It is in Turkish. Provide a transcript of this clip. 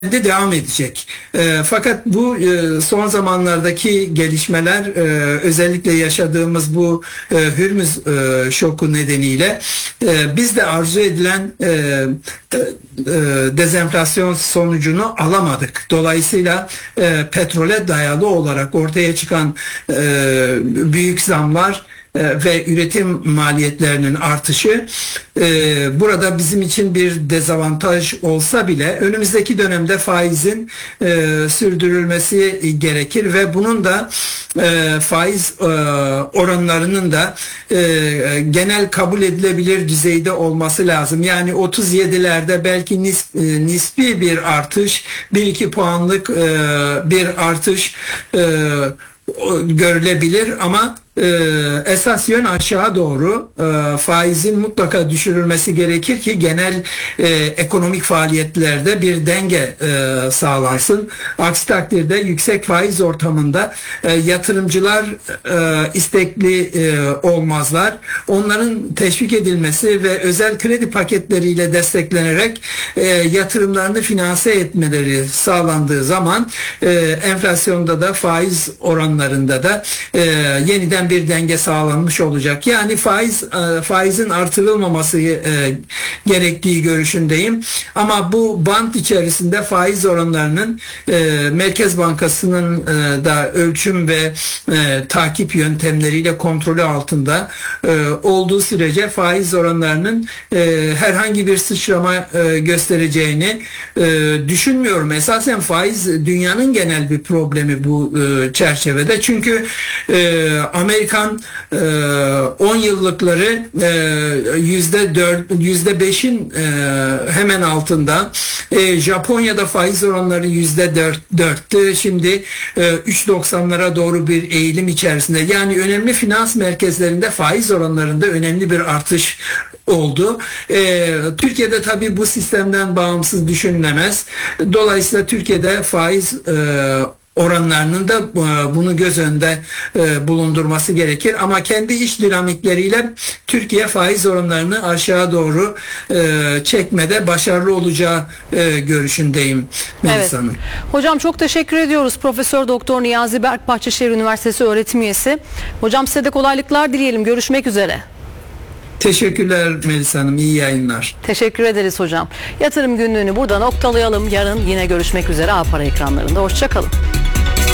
de devam edecek. Fakat bu son zamanlardaki gelişmeler, özellikle yaşadığımız bu Hürmüz şoku nedeniyle biz de arzu edilen dezenflasyon sonucunu alamadık. Dolayısıyla petrole dayalı olarak ortaya çıkan büyük zamlar ve üretim maliyetlerinin artışı burada bizim için bir dezavantaj olsa bile önümüzdeki dönemde faizin sürdürülmesi gerekir ve bunun da faiz oranlarının da genel kabul edilebilir düzeyde olması lazım. Yani 37'lerde belki nispi bir artış, 1-2 puanlık bir artış görülebilir ama esas yön aşağı doğru, faizin mutlaka düşürülmesi gerekir ki genel ekonomik faaliyetlerde bir denge sağlansın. Aksi takdirde yüksek faiz ortamında yatırımcılar istekli olmazlar. Onların teşvik edilmesi ve özel kredi paketleriyle desteklenerek yatırımlarını finanse etmeleri sağlandığı zaman enflasyonda da faiz oranlarında da yeniden bir denge sağlanmış olacak. Yani faizin artırılmaması gerektiği görüşündeyim. Ama bu bant içerisinde faiz oranlarının Merkez Bankası'nın da ölçüm ve takip yöntemleriyle kontrolü altında olduğu sürece faiz oranlarının herhangi bir sıçrama göstereceğini düşünmüyorum. Esasen faiz dünyanın genel bir problemi bu çerçevede. Çünkü Amerikan 10 yıllıkları %5'in hemen altında. Japonya'da faiz oranları %4'tü. Şimdi 3,90'lara doğru bir eğilim içerisinde. Yani önemli finans merkezlerinde faiz oranlarında önemli bir artış oldu. Türkiye'de tabii bu sistemden bağımsız düşünülemez. Dolayısıyla Türkiye'de faiz oranlarının da bunu göz önünde bulundurması gerekir. Ama kendi iç dinamikleriyle Türkiye faiz oranlarını aşağı doğru çekmede başarılı olacağı görüşündeyim. Evet. Hocam çok teşekkür ediyoruz. Profesör Doktor Niyazi Berk, Bahçeşehir Üniversitesi öğretim üyesi. Hocam size de kolaylıklar dileyelim. Görüşmek üzere. Teşekkürler Melisa Hanım. İyi yayınlar. Teşekkür ederiz hocam. Yatırım günlüğünü burada noktalayalım. Yarın yine görüşmek üzere A Para ekranlarında. Hoşça kalın.